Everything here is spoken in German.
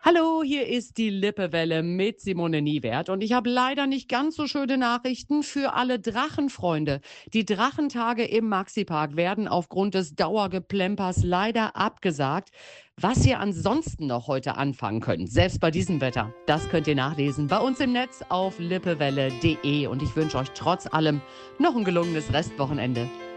Hallo, hier ist die Lippewelle mit Simone Niewert und ich habe leider nicht ganz so schöne Nachrichten für alle Drachenfreunde. Die Drachentage im Maxipark werden aufgrund des Dauergeplempers leider abgesagt. Was ihr ansonsten noch heute anfangen könnt, selbst bei diesem Wetter, das könnt ihr nachlesen bei uns im Netz auf lippewelle.de und ich wünsche euch trotz allem noch ein gelungenes Restwochenende.